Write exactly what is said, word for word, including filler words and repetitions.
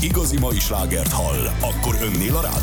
igazi mai slágert hall, akkor önnél a rádió.